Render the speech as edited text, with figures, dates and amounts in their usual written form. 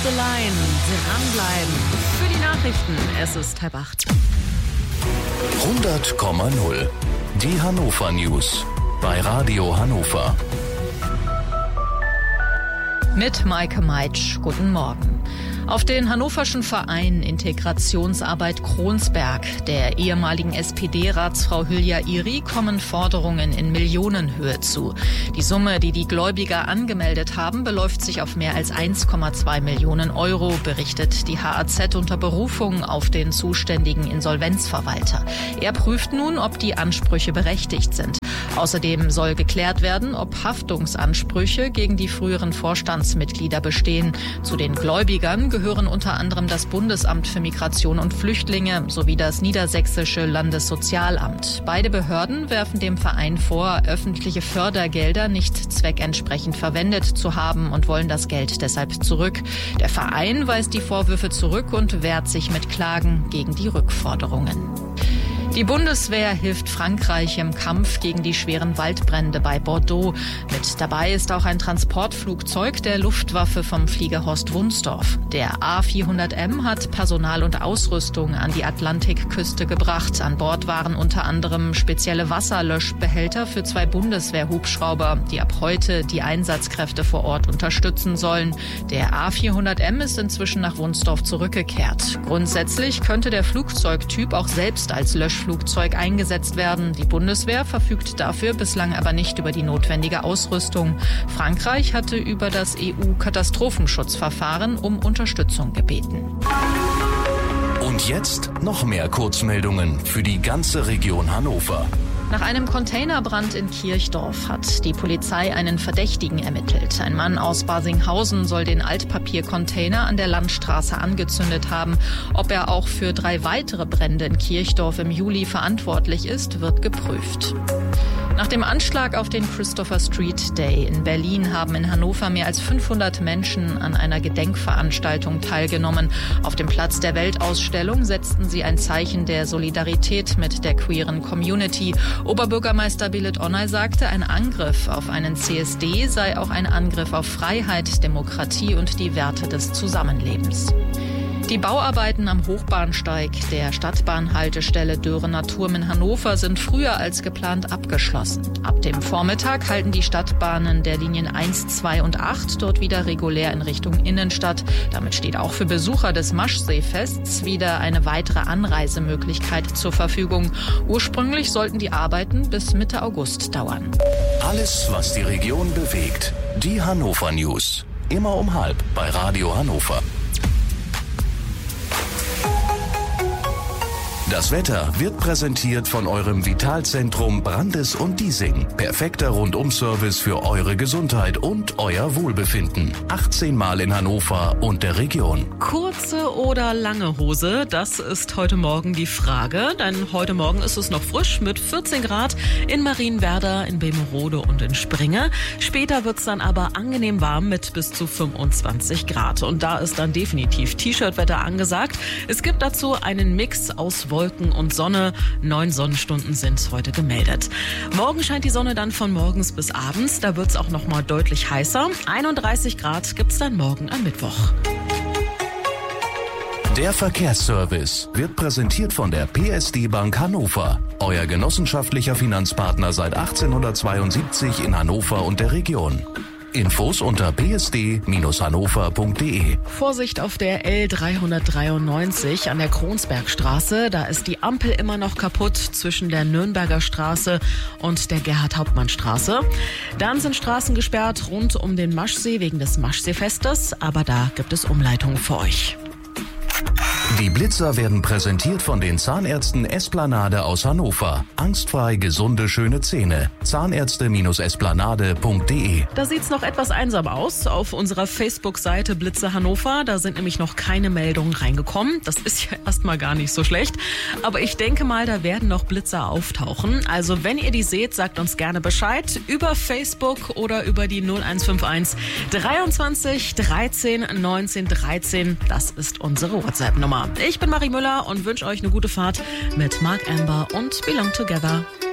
the Line. Dranbleiben. Für die Nachrichten, es ist 7:30. 100,0. Die Hannover News. Bei Radio Hannover. Mit Maike Meitsch, guten Morgen. Auf den hannoverschen Verein Integrationsarbeit Kronsberg, der ehemaligen SPD-Ratsfrau Hülya Iri, kommen Forderungen in Millionenhöhe zu. Die Summe, die die Gläubiger angemeldet haben, beläuft sich auf mehr als 1,2 Millionen Euro, berichtet die HAZ unter Berufung auf den zuständigen Insolvenzverwalter. Er prüft nun, ob die Ansprüche berechtigt sind. Außerdem soll geklärt werden, ob Haftungsansprüche gegen die früheren Vorstandsmitglieder bestehen. Zu den Gläubigern gehören unter anderem das Bundesamt für Migration und Flüchtlinge sowie das Niedersächsische Landessozialamt. Beide Behörden werfen dem Verein vor, öffentliche Fördergelder nicht zweckentsprechend verwendet zu haben und wollen das Geld deshalb zurück. Der Verein weist die Vorwürfe zurück und wehrt sich mit Klagen gegen die Rückforderungen. Die Bundeswehr hilft Frankreich im Kampf gegen die schweren Waldbrände bei Bordeaux. Mit dabei ist auch ein Transportflugzeug der Luftwaffe vom Flieger Horst Wunsdorf. Der A400M hat Personal und Ausrüstung an die Atlantikküste gebracht. An Bord waren unter anderem spezielle Wasserlöschbehälter für 2 Bundeswehr-Hubschrauber, die ab heute die Einsatzkräfte vor Ort unterstützen sollen. Der A400M ist inzwischen nach Wunsdorf zurückgekehrt. Grundsätzlich könnte der Flugzeugtyp auch selbst als Löschflugzeug eingesetzt werden. Die Bundeswehr verfügt dafür bislang aber nicht über die notwendige Ausrüstung. Frankreich hatte über das EU-Katastrophenschutzverfahren um Unterstützung gebeten. Und jetzt noch mehr Kurzmeldungen für die ganze Region Hannover. Nach einem Containerbrand in Kirchdorf hat die Polizei einen Verdächtigen ermittelt. Ein Mann aus Barsinghausen soll den Altpapiercontainer an der Landstraße angezündet haben. Ob er auch für 3 weitere Brände in Kirchdorf im Juli verantwortlich ist, wird geprüft. Nach dem Anschlag auf den Christopher Street Day in Berlin haben in Hannover mehr als 500 Menschen an einer Gedenkveranstaltung teilgenommen. Auf dem Platz der Weltausstellung setzten sie ein Zeichen der Solidarität mit der queeren Community. Oberbürgermeister Belit Onay sagte, ein Angriff auf einen CSD sei auch ein Angriff auf Freiheit, Demokratie und die Werte des Zusammenlebens. Die Bauarbeiten am Hochbahnsteig der Stadtbahnhaltestelle Dörener Turm in Hannover sind früher als geplant abgeschlossen. Ab dem Vormittag halten die Stadtbahnen der Linien 1, 2 und 8 dort wieder regulär in Richtung Innenstadt. Damit steht auch für Besucher des Maschseefests wieder eine weitere Anreisemöglichkeit zur Verfügung. Ursprünglich sollten die Arbeiten bis Mitte August dauern. Alles, was die Region bewegt. Die Hannover News. Immer um 12:30 bei Radio Hannover. Das Wetter wird präsentiert von eurem Vitalzentrum Brandes und Diesing. Perfekter Rundum-Service für eure Gesundheit und euer Wohlbefinden. 18 Mal in Hannover und der Region. Kurze oder lange Hose, das ist heute Morgen die Frage. Denn heute Morgen ist es noch frisch mit 14 Grad in Marienwerder, in Bemerode und in Springe. Später wird es dann aber angenehm warm mit bis zu 25 Grad. Und da ist dann definitiv T-Shirt-Wetter angesagt. Es gibt dazu einen Mix aus Wolken und Sonne. 9 Sonnenstunden sind heute gemeldet. Morgen scheint die Sonne dann von morgens bis abends. Da wird es auch noch mal deutlich heißer. 31 Grad gibt es dann morgen am Mittwoch. Der Verkehrsservice wird präsentiert von der PSD Bank Hannover. Euer genossenschaftlicher Finanzpartner seit 1872 in Hannover und der Region. Infos unter psd-hannover.de. Vorsicht auf der L393 an der Kronsbergstraße. Da ist die Ampel immer noch kaputt zwischen der Nürnberger Straße und der Gerhard-Hauptmann-Straße. Dann sind Straßen gesperrt rund um den Maschsee wegen des Maschseefestes, aber da gibt es Umleitungen für euch. Die Blitzer werden präsentiert von den Zahnärzten Esplanade aus Hannover. Angstfrei gesunde, schöne Zähne. Zahnärzte-esplanade.de. Da sieht's noch etwas einsam aus auf unserer Facebook-Seite Blitze Hannover. Da sind nämlich noch keine Meldungen reingekommen. Das ist ja erstmal gar nicht so schlecht. Aber ich denke mal, da werden noch Blitzer auftauchen. Also wenn ihr die seht, sagt uns gerne Bescheid. Über Facebook oder über die 0151 23 13 19 13. Das ist unsere WhatsApp-Nummer. Ich bin Marie Müller und wünsche euch eine gute Fahrt mit Mark Amber und Belong Together.